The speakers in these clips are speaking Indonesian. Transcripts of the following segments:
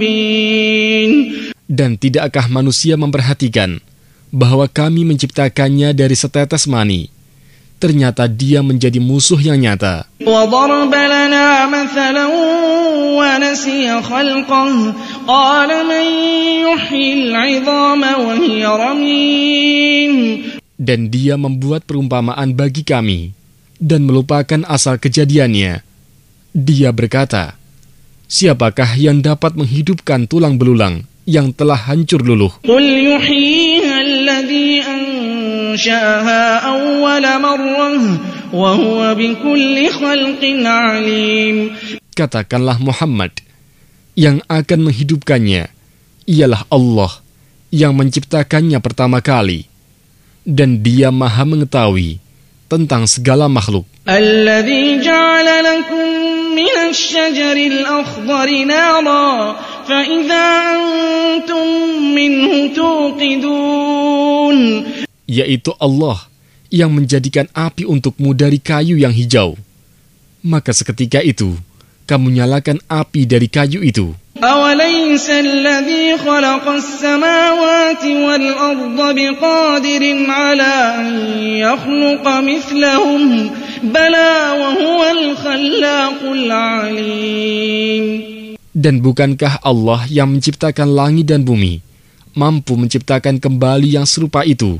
Dan tidakkah manusia memperhatikan bahwa kami menciptakannya dari setetes mani? Ternyata dia menjadi musuh yang nyata. وَضَرَبَ لَنَا مَثَلًا وَنَسِيَ خَلْقَهُ قَالَ مَنْ يُحْيِي الْعِظَامَ وَهِيَ رَمِيمٌ. Dan dia membuat perumpamaan bagi kami dan melupakan asal kejadiannya. Dia berkata, siapakah yang dapat menghidupkan tulang belulang yang telah hancur luluh? قُلْ يُحْيِيهَا الَّذِي أَنْشَأَهَا أَوَّلَ مَرَّةٍ وَهُوَ بِكُلِّ خَلْقٍ عَلِيمٌ. Katakanlah Muhammad, yang akan menghidupkannya ialah Allah yang menciptakannya pertama kali, dan dia maha mengetahui tentang segala makhluk. الَّذِي جَعَلَ لَكُم مِّنَ الشَّجَرِ الْأَخْضَرِ نَارًا فَإِذَا أَنْتُمْ مِنْهُ تُوقِدُونَ. Yaitu Allah yang menjadikan api untukmu dari kayu yang hijau. Maka seketika itu, kamu nyalakan api dari kayu itu. أَوَلَيْسَ الَّذِي خَلَقَ السَّمَاوَاتِ وَالْأَرْضَ بِقَادِرٍ عَلَىٰ أَن يَخْلُقَ مِثْلَهُم بَلَىٰ وَهُوَ الْخَلَّاقُ الْعَلِيمُ. Dan bukankah Allah yang menciptakan langit dan bumi mampu menciptakan kembali yang serupa itu?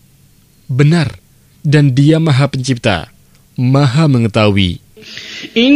Benar, dan dia maha pencipta, maha mengetahui.